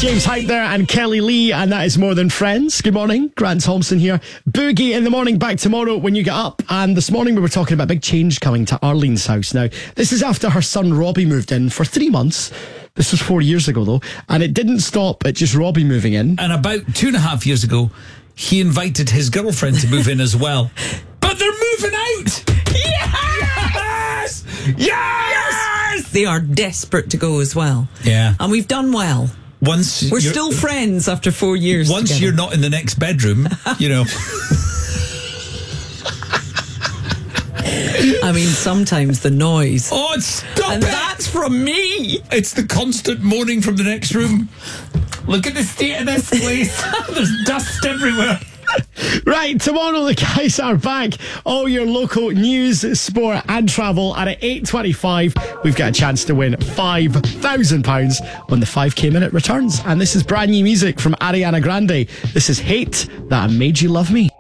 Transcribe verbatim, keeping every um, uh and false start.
James Hype there and Kelly Lee, and that is More Than Friends. Good morning, Grant Thompson here. Boogie in the morning, back tomorrow when you get up. And this morning we were talking about a big change coming to Arlene's house. Now, this is after her son Robbie moved in for three months. This was four years ago though, and it didn't stop at just Robbie moving in. And about two and a half years ago, he invited his girlfriend to move in as well. But they're moving out! Yes! Yes! Yes! They are desperate to go as well. Yeah. And we've done well. Once We're still friends after four years Once together. you're not in the next bedroom, you know. I mean, sometimes the noise. Oh, stop and it! that's from me. It's the constant moaning from the next room. Look at the state of this place. There's dust everywhere. Right, tomorrow the guys are back. All your local news, sport and travel. And at eight twenty-five, we've got a chance to win five thousand pounds when the five K minute returns. And this is brand new music from Ariana Grande. This is Hate That I Made You Love Me.